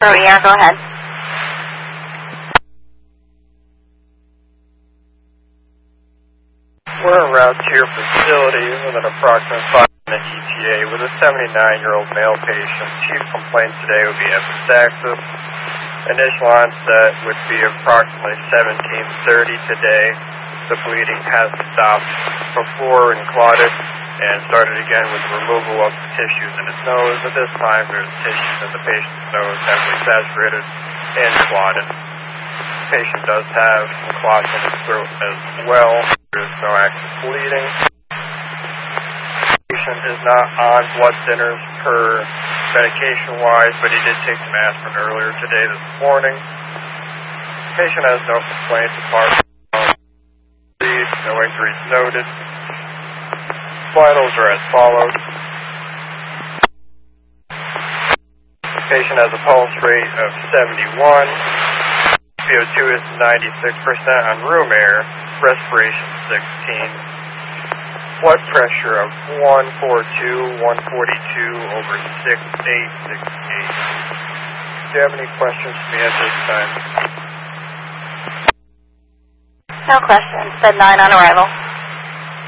for ER, go ahead. We're en route to your facility with an approximate 5-minute ETA with a 79-year-old male patient. Chief complaint today would be epistaxis. Initial onset would be approximately 17:30 today. The bleeding has stopped before and clotted and started again with the removal of the tissues in his nose. At this time, there's tissues in the patient's nose heavily saturated and clotted. The patient does have some clots in his throat as well. There is no active bleeding. The patient is not on blood thinners per medication-wise, but he did take some aspirin earlier today this morning. The patient has no complaints apart from bleed, no injuries noted. Vitals are as follows. The patient has a pulse rate of 71. CO2 is 96% on room air. Respiration 16. Blood pressure of 142, 142 over 6868. Do you have any questions for me at this time? No questions. Bed 9 on arrival.